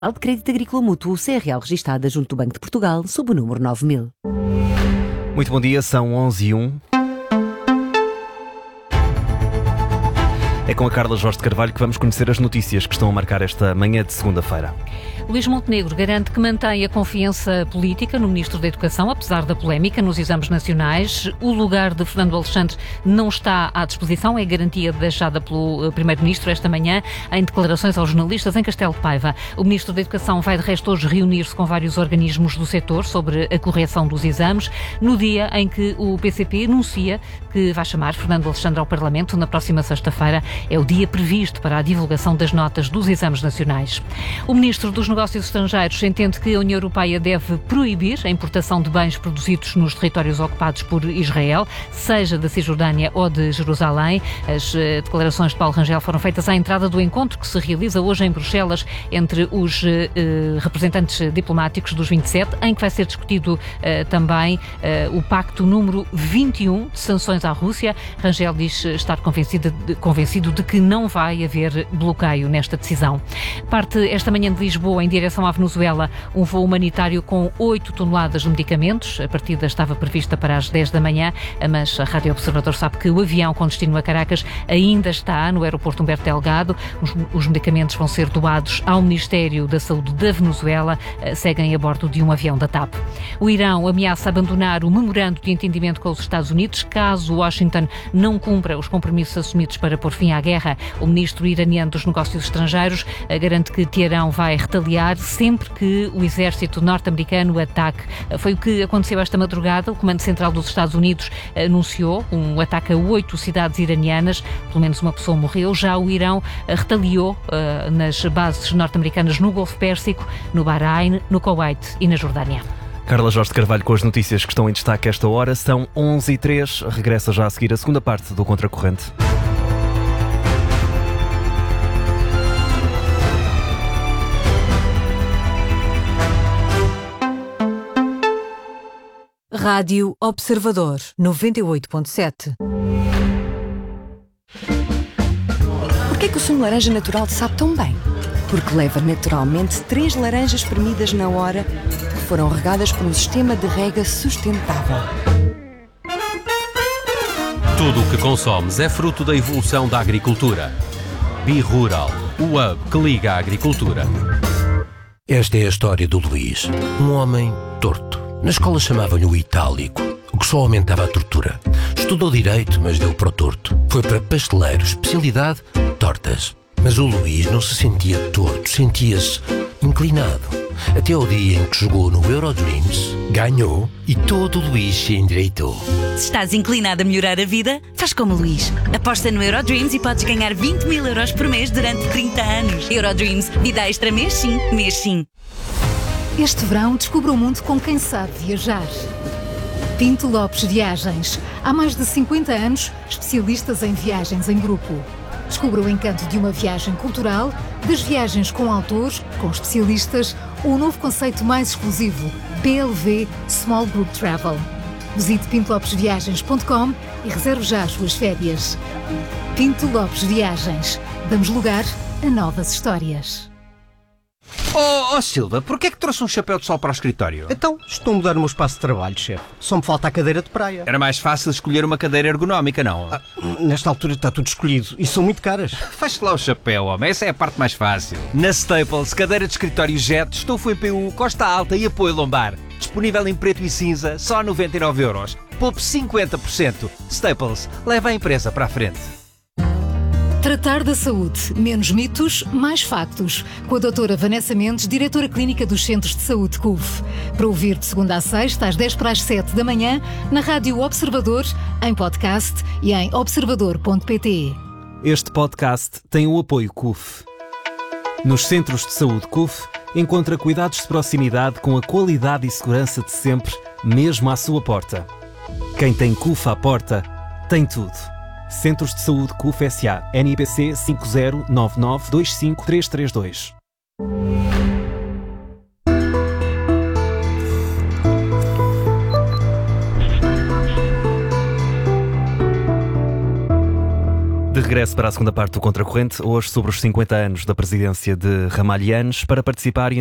de Crédito Agrícola Mútuo CRL registada junto do Banco de Portugal sob o número 9000. Muito bom dia, são 11h01. É com a Carla Jorge de Carvalho que vamos conhecer as notícias que estão a marcar esta manhã de segunda-feira. Luís Montenegro garante que mantém a confiança política no Ministro da Educação, apesar da polémica nos exames nacionais. O lugar de Fernando Alexandre não está à disposição, é garantia deixada pelo Primeiro-Ministro esta manhã em declarações aos jornalistas em Castelo de Paiva. O Ministro da Educação vai de resto hoje reunir-se com vários organismos do setor sobre a correção dos exames, no dia em que o PCP anuncia que vai chamar Fernando Alexandre ao Parlamento na próxima sexta-feira. É o dia previsto para a divulgação das notas dos exames nacionais. O Ministro dos Negócios Estrangeiros entende que a União Europeia deve proibir a importação de bens produzidos nos territórios ocupados por Israel, seja da Cisjordânia ou de Jerusalém. As declarações de Paulo Rangel foram feitas à entrada do encontro que se realiza hoje em Bruxelas entre os representantes diplomáticos dos 27, em que vai ser discutido também o pacto número 21 de sanções à Rússia. Rangel diz estar convencido de que não vai haver bloqueio nesta decisão. Parte esta manhã de Lisboa em direção à Venezuela um voo humanitário com 8 toneladas de medicamentos. A partida estava prevista para as 10 da manhã, mas a Rádio Observador sabe que o avião com destino a Caracas ainda está no aeroporto Humberto Delgado. Os medicamentos vão ser doados ao Ministério da Saúde da Venezuela, seguem a bordo de um avião da TAP. O Irão ameaça abandonar o memorando de entendimento com os Estados Unidos caso Washington não cumpra os compromissos assumidos para pôr fim à guerra. O ministro iraniano dos Negócios Estrangeiros garante que Teherão vai retaliar sempre que o exército norte-americano ataque. Foi o que aconteceu esta madrugada. O Comando Central dos Estados Unidos anunciou um ataque a 8 cidades iranianas. Pelo menos uma pessoa morreu. Já o Irão retaliou nas bases norte-americanas no Golfo Pérsico, no Bahrein, no Kuwait e na Jordânia. Carla Jorge de Carvalho com as notícias que estão em destaque esta hora. São 11h03. Regressa já a seguir a segunda parte do Contracorrente. Rádio Observador 98.7. Porquê que o sumo de laranja natural te sabe tão bem? Porque leva naturalmente 3 laranjas espremidas na hora que foram regadas por um sistema de rega sustentável. Tudo o que consomes é fruto da evolução da agricultura. Bi-Rural, o hub que liga a agricultura. Esta é a história do Luís, um homem torto. Na escola chamavam-lhe o itálico, o que só aumentava a tortura. Estudou direito, mas deu para o torto. Foi para pasteleiro, especialidade, tortas. Mas o Luís não se sentia torto, sentia-se inclinado. Até ao dia em que jogou no Eurodreams, ganhou e todo o Luís se endireitou. Se estás inclinado a melhorar a vida, faz como o Luís. Aposta no Eurodreams e podes ganhar 20 mil euros por mês durante 30 anos. Eurodreams, vida extra mês sim, mês sim. Este verão descubra o mundo com quem sabe viajar. Pinto Lopes Viagens. Há mais de 50 anos, especialistas em viagens em grupo. Descubra o encanto de uma viagem cultural, das viagens com autores, com especialistas, ou o novo conceito mais exclusivo, PLV Small Group Travel. Visite pintolopesviagens.com e reserve já as suas férias. Pinto Lopes Viagens. Damos lugar a novas histórias. Oh Silva, porquê é que trouxe um chapéu de sol para o escritório? Então, estou a mudar o meu espaço de trabalho, chefe. Só me falta a cadeira de praia. Era mais fácil escolher uma cadeira ergonómica, não? Nesta altura está tudo escolhido e são muito caras. Feche lá o chapéu, homem. Essa é a parte mais fácil. Na Staples, cadeira de escritório Jet, estofo em PU, costa alta e apoio lombar. Disponível em preto e cinza, só 99€. Poupe 50%. Staples, leva a empresa para a frente. Tratar da saúde. Menos mitos, mais factos. Com a doutora Vanessa Mendes, diretora clínica dos Centros de Saúde CUF. Para ouvir de segunda a sexta, às 10 para as 7 da manhã, na Rádio Observador, em podcast e em observador.pt. Este podcast tem o apoio CUF. Nos Centros de Saúde CUF, encontra cuidados de proximidade com a qualidade e segurança de sempre, mesmo à sua porta. Quem tem CUF à porta, tem tudo. Centros de Saúde CUF S.A. NIPC 509925332. regresso para a segunda parte do Contracorrente, hoje sobre os 50 anos da presidência de Ramalhianes. Para participarem